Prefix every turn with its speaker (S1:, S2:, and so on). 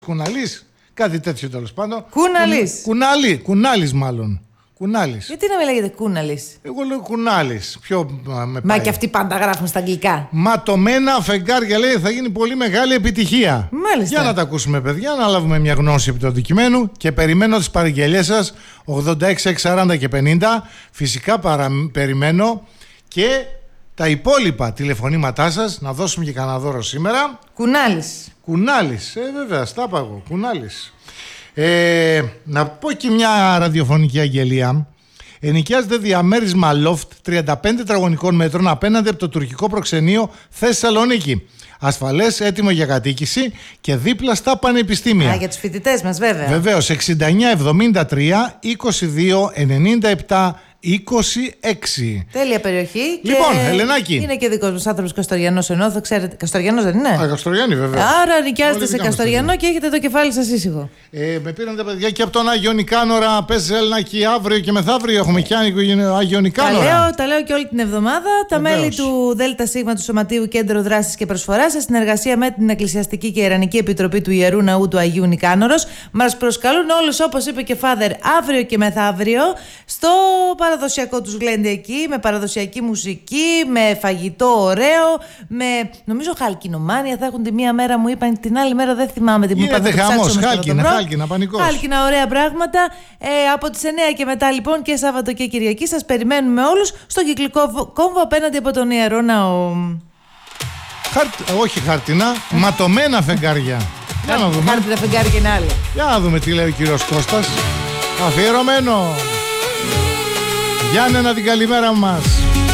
S1: Κουναλής, κάτι τέτοιο τέλος πάντων.
S2: Κουναλής.
S1: Κουνάλης μάλλον. Κουνάλης.
S2: Γιατί να με λέγεται Κούναλης?
S1: Εγώ λέω Κουνάλης. Πιο με πάει.
S2: Μα και αυτοί πάντα γράφουν στα αγγλικά.
S1: Ματωμένα φεγγάρια, λέει, θα γίνει πολύ μεγάλη επιτυχία.
S2: Μάλιστα.
S1: Για να τα ακούσουμε, παιδιά, να λάβουμε μια γνώση επί του αντικειμένου και περιμένω τις παραγγελίες σας 86-640 και 50. Φυσικά περιμένω και τα υπόλοιπα τηλεφωνήματά σας, να δώσουμε και κανένα δώρο σήμερα. Κουνάλης, βέβαια, στα παγω, Κουνάλης. Να πω και μια ραδιοφωνική αγγελία. Ενοικιάζεται διαμέρισμα loft 35 τετραγωνικών μέτρων απέναντι από το τουρκικό προξενείο Θεσσαλονίκη. Ασφαλές, έτοιμο για κατοίκηση και δίπλα στα πανεπιστήμια.
S2: Για τους φοιτητές μας, βέβαια.
S1: Βεβαίως, 6973 22 97 26.
S2: Τέλεια περιοχή.
S1: Λοιπόν, Ελενάκη.
S2: Είναι και δικός μας άνθρωπος Καστοριανός, ενώ θα ξέρετε. Καστοριανός δεν είναι?
S1: Καστοριανή, βέβαια.
S2: Άρα νοικιάζετε σε Καστοριανό και έχετε το κεφάλι σας ήσυχο.
S1: Με πήραν τα παιδιά και από τον Άγιο Νικάνορα. Πες, Ελενάκη, αύριο και μεθαύριο έχουμε και Άγιο Νικάνορα.
S2: Τα λέω και όλη την εβδομάδα. Τα μέλη του ΔΣ του Σωματείου Κέντρο Δράσης και Προσφοράς, σε συνεργασία με την Εκκλησιαστική και Ιερανική Επιτροπή του Ιερού Ναού του Αγίου Νικάνορος, μας προσκαλούν όλους, όπως είπε και Φάδερ, αύριο και μεθαύριο στο παραδοσιακό τους γλέντι εκεί, με παραδοσιακή μουσική, με φαγητό ωραίο, με νομίζω χάλκινομάνια. Θα έχουν τη μία μέρα, μου είπαν, την άλλη μέρα δεν θυμάμαι τι μου είπαν.
S1: Γίνεται χαμός, χάλκινα, πανικός.
S2: Χάλκινα, ωραία πράγματα. Από τις 9 και μετά λοιπόν και Σάββατο και Κυριακή σας περιμένουμε όλους στο κυκλικό κόμβο απέναντι από τον Ιερό Ναό.
S1: Όχι χαρτινά, ματωμένα φεγγάρια. Για να δούμε.
S2: Χάρτινα φεγγάρια είναι άλλα.
S1: Για να δούμε τι λέει ο κύριος Κώστας. Αφιερωμένο. Γιάννενα, την καλημέρα μας.